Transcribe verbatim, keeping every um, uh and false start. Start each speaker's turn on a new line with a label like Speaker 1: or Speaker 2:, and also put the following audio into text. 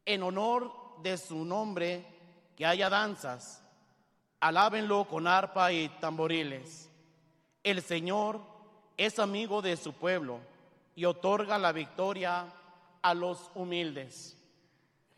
Speaker 1: En honor de su nombre, que haya danzas, alábenlo con arpa y tamboriles. El Señor es amigo de su pueblo y otorga la victoria a los humildes.